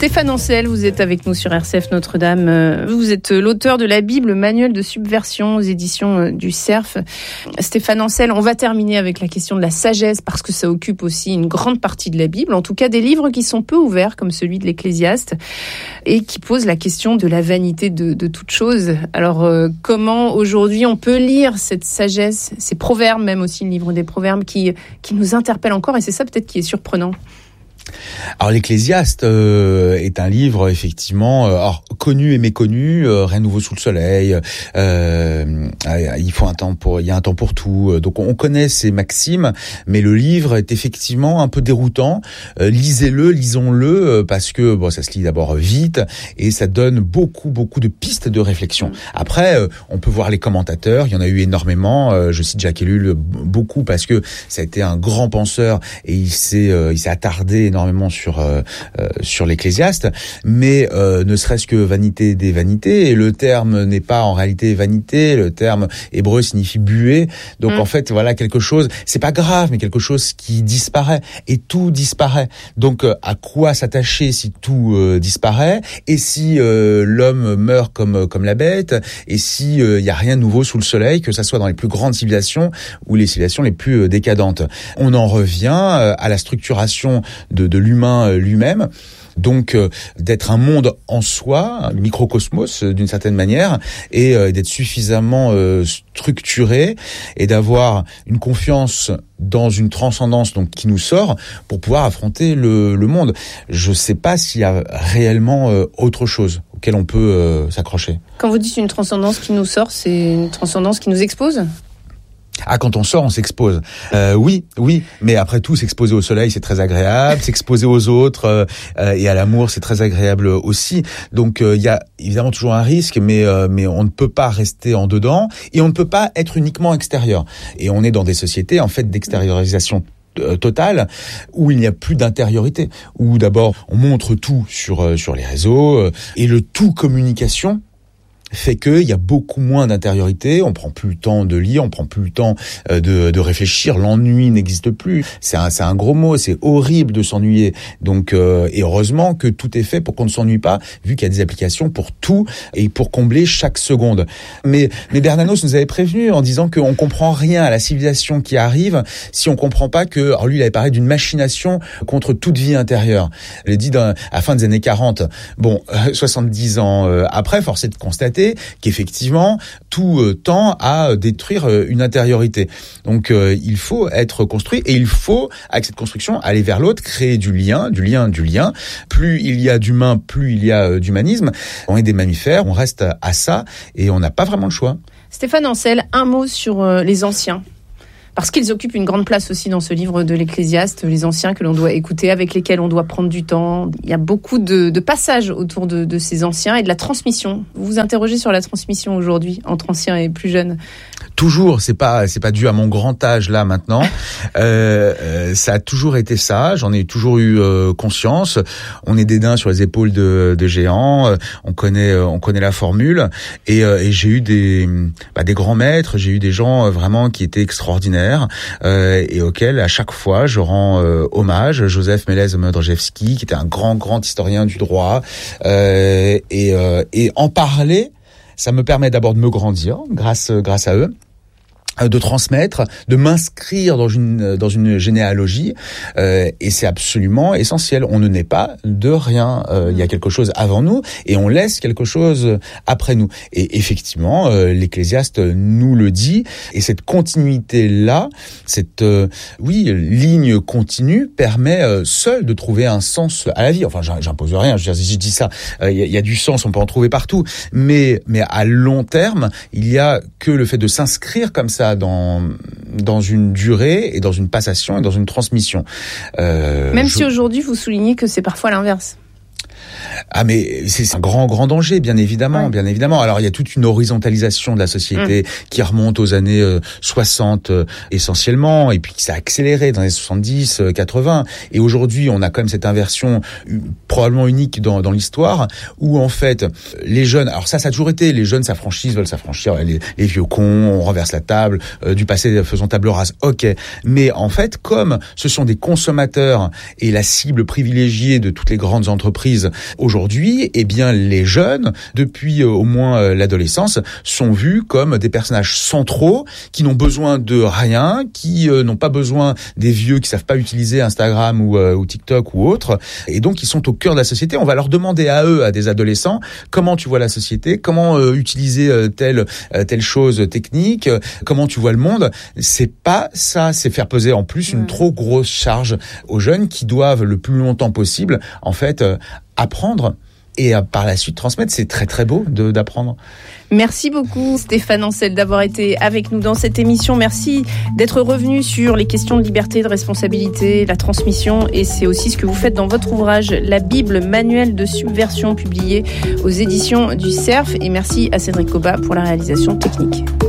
Stéphane Ancel, vous êtes avec nous sur RCF Notre-Dame. Vous êtes l'auteur de la Bible, manuel de subversion aux éditions du Cerf. Stéphane Ancel, on va terminer avec la question de la sagesse parce que ça occupe aussi une grande partie de la Bible, en tout cas des livres qui sont peu ouverts comme celui de l'Ecclésiaste et qui posent la question de la vanité de toute chose. Alors comment aujourd'hui on peut lire cette sagesse, ces proverbes, même aussi le livre des proverbes qui nous interpelle encore, et c'est ça peut-être qui est surprenant. Alors l'Ecclésiaste est un livre effectivement connu et méconnu, rien de nouveau sous le soleil. Il y a un temps pour tout. Donc on connaît ces maximes, mais le livre est effectivement un peu déroutant. Lisons-le parce que ça se lit d'abord vite et ça donne beaucoup de pistes de réflexion. Après, on peut voir les commentateurs. Il y en a eu énormément. Je cite Jacques Ellul beaucoup parce que ça a été un grand penseur et il s'est attardé énormément sur l'Ecclésiaste, mais ne serait-ce que vanité des vanités, et le terme n'est pas en réalité vanité, le terme hébreu signifie buée, donc en fait voilà quelque chose, c'est pas grave, mais quelque chose qui disparaît, et tout disparaît, donc à quoi s'attacher si tout disparaît, et si l'homme meurt comme la bête, et si y a rien de nouveau sous le soleil, que ça soit dans les plus grandes civilisations ou les civilisations les plus décadentes. On en revient à la structuration de l'humain lui-même, donc d'être un monde en soi, un microcosmos d'une certaine manière, et d'être suffisamment structuré et d'avoir une confiance dans une transcendance donc qui nous sort pour pouvoir affronter le monde. Je sais pas s'il y a réellement autre chose auquel on peut s'accrocher. Quand vous dites une transcendance qui nous sort, c'est une transcendance qui nous expose ? Quand on sort, on s'expose. Oui, mais après tout, s'exposer au soleil, c'est très agréable. S'exposer aux autres et à l'amour, c'est très agréable aussi. Donc, il y a évidemment toujours un risque, mais on ne peut pas rester en dedans et on ne peut pas être uniquement extérieur. Et on est dans des sociétés, en fait, d'extériorisation totale, où il n'y a plus d'intériorité. Où d'abord, on montre tout sur les réseaux et le tout communication fait qu'il y a beaucoup moins d'intériorité, on prend plus le temps de lire, on prend plus le temps de réfléchir, l'ennui n'existe plus. C'est un gros mot, c'est horrible de s'ennuyer. Donc et heureusement que tout est fait pour qu'on ne s'ennuie pas, vu qu'il y a des applications pour tout et pour combler chaque seconde. Mais Bernanos nous avait prévenu en disant qu'on comprend rien à la civilisation qui arrive si on comprend pas que, alors lui il avait parlé d'une machination contre toute vie intérieure. Il a dit à la fin des années 40. 70 ans après, force est de constater qu'effectivement, tout tend à détruire une intériorité. Donc, il faut être construit et il faut, avec cette construction, aller vers l'autre, créer du lien. Plus il y a d'humain, plus il y a d'humanisme. On est des mammifères, on reste à ça et on n'a pas vraiment le choix. Stéphane Ancel, un mot sur les anciens. Parce qu'ils occupent une grande place aussi dans ce livre de l'Ecclésiaste, les anciens que l'on doit écouter, avec lesquels on doit prendre du temps. Il y a beaucoup de passages autour de ces anciens et de la transmission. Vous vous interrogez sur la transmission aujourd'hui, entre anciens et plus jeunes. Toujours, c'est pas dû à mon grand âge là maintenant. Ça a toujours été ça. J'en ai toujours eu conscience. On est des nains sur les épaules de géants. On connaît la formule. Et j'ai eu des grands maîtres. J'ai eu des gens vraiment qui étaient extraordinaires et auxquels à chaque fois je rends hommage. Joseph Mélez-Modrzejewski, qui était un grand historien du droit. Et en parler, ça me permet d'abord de me grandir grâce à eux, de transmettre, de m'inscrire dans une généalogie, et c'est absolument essentiel. On ne naît pas de rien. Il y a quelque chose avant nous et on laisse quelque chose après nous. Et effectivement, l'Ecclésiaste nous le dit. Et cette continuité-là, cette ligne continue permet seule de trouver un sens à la vie. Enfin, j'impose rien. Je dis ça. Il y a du sens, on peut en trouver partout. Mais à long terme, il y a que le fait de s'inscrire comme ça dans une durée et dans une passation et dans une transmission. Même si aujourd'hui vous soulignez que c'est parfois l'inverse. Ah mais c'est un grand danger, bien évidemment. Alors il y a toute une horizontalisation de la société qui remonte aux années 60 essentiellement, et puis qui s'est accélérée dans les 70, 80. Et aujourd'hui, on a quand même cette inversion probablement unique dans l'histoire, où en fait les jeunes, alors ça a toujours été, les jeunes veulent s'affranchir, les vieux cons, on renverse la table, du passé faisons table rase, ok. Mais en fait, comme ce sont des consommateurs et la cible privilégiée de toutes les grandes entreprises aujourd'hui, eh bien les jeunes, depuis au moins l'adolescence, sont vus comme des personnages centraux qui n'ont besoin de rien, qui n'ont pas besoin des vieux qui savent pas utiliser Instagram ou TikTok ou autre, et donc ils sont au cœur de la société. On va leur demander à eux, à des adolescents, comment tu vois la société, comment utiliser telle chose technique, comment tu vois le monde. C'est pas ça, c'est faire peser en plus une trop grosse charge aux jeunes qui doivent le plus longtemps possible en fait apprendre et par la suite transmettre. C'est très très beau d'apprendre. Merci beaucoup Stéphane Ancel d'avoir été avec nous dans cette émission. Merci d'être revenu sur les questions de liberté, de responsabilité, la transmission, et c'est aussi ce que vous faites dans votre ouvrage La Bible manuel de subversion, publié aux éditions du Cerf. Et merci à Cédric Cobat pour la réalisation technique.